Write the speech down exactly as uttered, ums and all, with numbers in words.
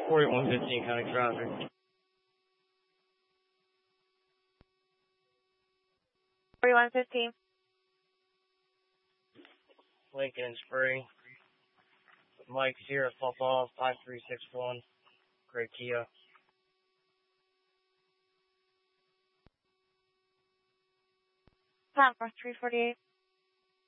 forty-one fifteen county traffic. forty-one fifteen. Lincoln Spring. Mike Sierra Papa five three six one. Great Kia. Platform three forty-eight.